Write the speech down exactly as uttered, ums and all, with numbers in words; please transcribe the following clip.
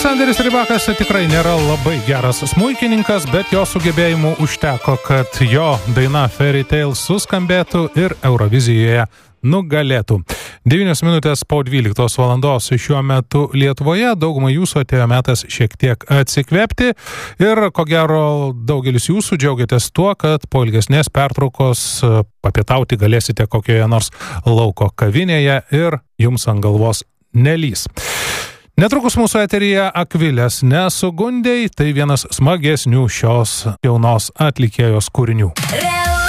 Aleksanderis Rybakas tikrai nėra labai geras smuikininkas, bet jo sugebėjimų užteko, kad jo daina Fairy Tale suskambėtų ir Eurovizijoje nugalėtų. devynios minutės po dvyliktos valandos šiuo metu Lietuvoje. Daugumai jūsų atėjo metas šiek tiek atsikvėpti ir ko gero daugelis jūsų džiaugiatės tuo, kad po ilgesnės pertraukos papietauti galėsite kokioje nors lauko kavinėje ir jums ant galvos nelys. Netrukus mūsų eteryje Akvilės Nesugundei, tai vienas smagesnių šios jaunos atlikėjos kūrinių.